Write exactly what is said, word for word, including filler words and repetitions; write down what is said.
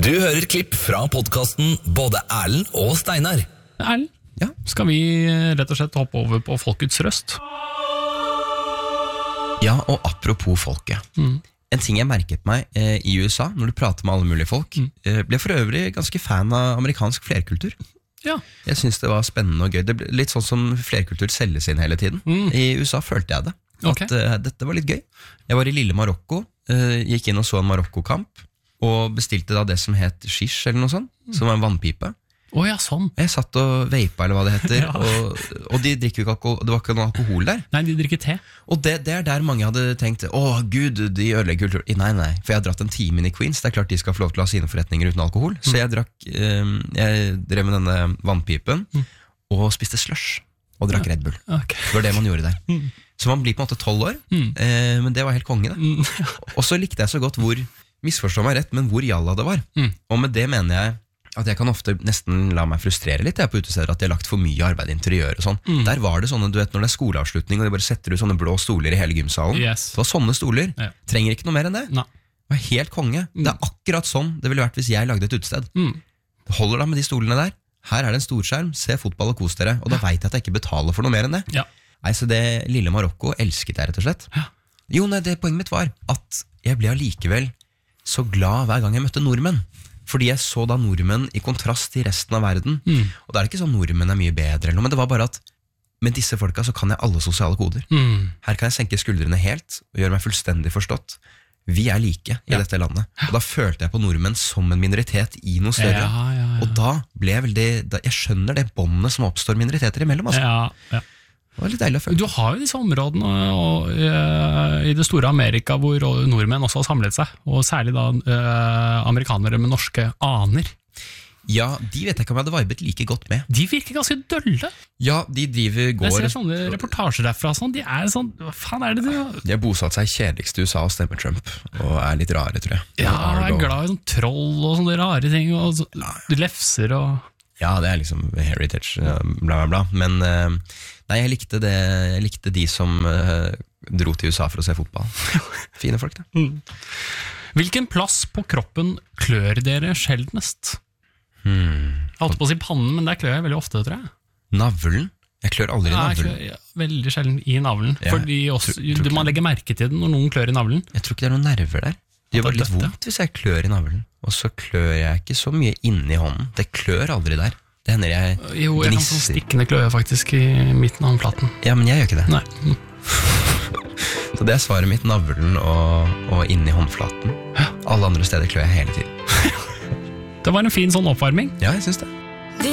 Du hører klipp fra podcasten Både Erlend og Steinar. Erlend, Ja. skal vi rett og slett hoppe over på folkets røst? Ja, og apropos folket. Mm. En ting jeg merket meg eh, i U S A, når du prater med alle mulige folk, Mm. eh, ble for øvrig ganske fan av amerikansk flerkultur. Ja. Jeg synes det var spennende og gøy. Det ble litt sånn som flerkultur selges inn hele tiden. Mm. I U S A følte jeg det. At Ok. eh, dette var litt gøy. Jeg var i lille Marokko, eh, gikk inn og så en Marokko-kamp, og bestilte da det som het shish, eller noe sånt, som var en vannpipe. Å ja, sånn. Jeg satt og veipa, eller hva det heter, Ja. og, og de drikker jo ikke alkohol, det var ikke noe alkohol der. Nei, de drikker te. Og det, det er der mange hadde tenkt, åh gud, de ødelegger kultur. Nei, nei, for jeg har dratt en time inn i Queens, det er klart de skal få lov til å ha sine forretninger uten alkohol. Så jeg drakk, eh, jeg drev med denne vannpipen, Mm. og spiste slush, og drakk Red Bull. Ok. Det var det man gjorde der. Mm. Så man blir på en måte tolv år, Mm. eh, men det var helt konge det. Mm. Og så likte jeg så godt hvor, misforstå meg rett, men hvor jalla det var. Mm. Og med det mener jeg at jeg kan ofte nesten la meg frustrere litt jeg på utesteder, at jeg har lagt for mye arbeid i interiør og sånn. Mm. Der var det sånne, du vet, når det er skoleavslutning, og de bare setter ut sånne blå stoler i hele gymsalen. Yes. Det var sånne stoler. Ja. Trenger ikke noe mer enn det. Nei. Det var helt konge. Det er akkurat sånn det ville vært hvis jeg lagde et utested. Mm. Det holder da med de stolene der. Her er det en storskjerm, se fotball og kos dere. Og da vet jeg at jeg ikke betaler for noe mer enn det. Ja. Nei, så det lille Marokko elsket jeg rett og slett. Ja. Jo, nei, det poenget mitt var at jeg ble allikevel så glad hver gang jeg møtte nordmenn. Fordi jeg så da nordmenn i kontrast til resten av verden. Mm. Og det er ikke sånn nordmenn er mye bedre eller noe, men det var bare at med disse folka så kan jeg alle sosiale koder. Mm. Her kan jeg senke skuldrene helt og gjøre meg fullstendig forstått. Vi er like i Ja. dette landet. Og da følte jeg på nordmenn som en minoritet i noe større. Ja, ja, ja. Og da ble jeg veldig, da, jeg skjønner det båndet som oppstår minoriteter imellom. Altså. Ja, ja. Det var litt deilig å føle. Du har jo disse områdene og, eh, i det store Amerika hvor nordmenn også har samlet seg, og særlig da eh, amerikanere med norske aner. Ja, de vet jeg ikke om jeg hadde vibet like godt med. De virker ganske dølle. Ja, de driver, går... Jeg ser sånne reportasjer derfra, sånn, de er sånn, hva faen er det du... De har bosatt seg kjedeligst i U S A og stemmer Trump, og er litt rare, tror jeg. Ja, jeg er Argo. glad i sånn troll og sånne rare ting, og så, lefser og... Ja, det er liksom heritage, bla bla bla. Men eh, nei, jeg likte, det, jeg likte de som eh, dro til U S A for å se fotball. Fine folk, da. Mm. Hvilken plass på kroppen klør dere sjeldnest? Hmm. Jeg holdt på å si pannen, men der klør jeg veldig ofte, tror jeg. Navlen? Jeg klør aldri i Nei, jeg navlen. klør ja, veldig sjelden i navlen, Ja, fordi også, tror- tror ikke man legger merke til det når noen klør i navlen. Jeg tror ikke det er noen nerver der. Det gjør bare litt Dette. vondt hvis jeg klør i navlen. Og så klør jeg ikke så mye inni hånden. Det klør aldri der. Det hender jeg Jo, jeg kan sånn gnisser. stikkende kløe faktisk i midten av håndflaten. Ja, men jeg gjør ikke det. Nei. Så det er svaret mitt, navlen og, og inni håndflaten. Alle andre steder klør jeg hele tiden. Det var en fin sånn oppvarming. Ja, jeg synes det.